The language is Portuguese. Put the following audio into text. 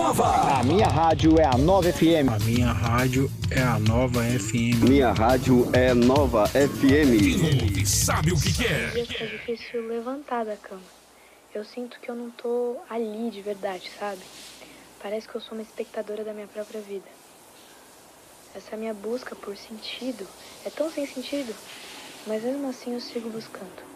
Nova. A minha rádio é a Nova FM. A minha rádio é a Nova FM. Minha rádio é Nova FM. Quem ouve sabe o que quer. Tem dias que é difícil levantar da cama. Eu sinto que eu não tô ali de verdade, sabe? Parece que eu sou uma espectadora da minha própria vida. Essa minha busca por sentido é tão sem sentido, mas mesmo assim eu sigo buscando.